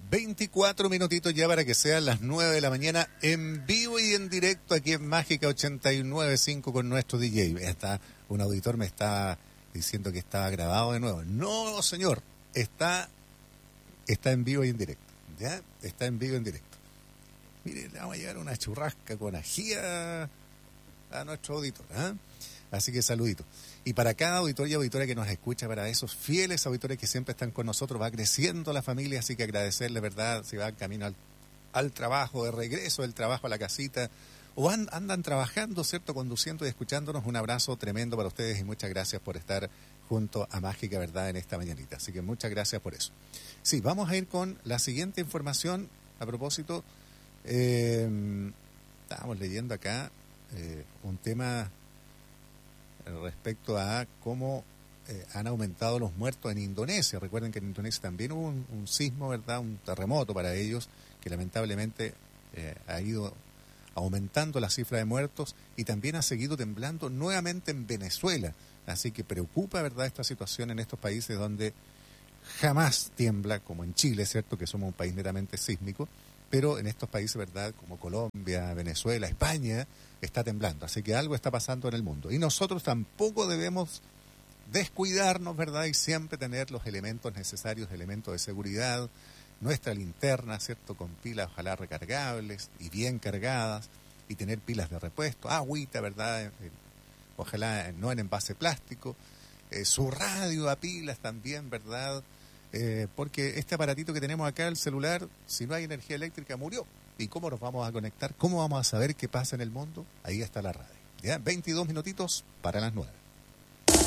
24 minutitos ya para que sean las 9 de la mañana, en vivo y en directo aquí en Mágica 89.5 con nuestro DJ. Un auditor me está diciendo que estaba grabado de nuevo. No, señor, está en vivo y en directo. ¿Ya? Está en vivo y en directo. Mire, le vamos a llevar una churrasca con ají a nuestro auditor. Así que saludito. Y para cada auditor y auditora que nos escucha, para esos fieles auditores que siempre están con nosotros, va creciendo la familia, así que agradecerle, ¿verdad? Si van camino al trabajo, de regreso del trabajo a la casita, o andan trabajando, ¿cierto? Conduciendo y escuchándonos, un abrazo tremendo para ustedes y muchas gracias por estar junto a Mágica, ¿verdad? En esta mañanita. Así que muchas gracias por eso. Sí, vamos a ir con la siguiente información. A propósito, estábamos leyendo acá un tema respecto a cómo han aumentado los muertos en Indonesia. Recuerden que en Indonesia también hubo un sismo, ¿verdad? Un terremoto para ellos, que lamentablemente ha ido aumentando la cifra de muertos y también ha seguido temblando nuevamente en Venezuela. Así que preocupa, ¿verdad?, esta situación en estos países donde jamás tiembla, como en Chile, ¿cierto?, que somos un país netamente sísmico, pero en estos países, ¿verdad?, como Colombia, Venezuela, España, está temblando. Así que algo está pasando en el mundo. Y nosotros tampoco debemos descuidarnos, ¿verdad?, y siempre tener los elementos necesarios, elementos de seguridad, nuestra linterna, ¿cierto?, con pilas ojalá recargables y bien cargadas, y tener pilas de repuesto, agüita, ¿verdad?, ojalá no en envase plástico, su radio a pilas también, ¿verdad?, porque este aparatito que tenemos acá, el celular, si no hay energía eléctrica, murió. ¿Y cómo nos vamos a conectar? ¿Cómo vamos a saber qué pasa en el mundo? Ahí está la radio. ¿Ya? 22 minutitos para las 9.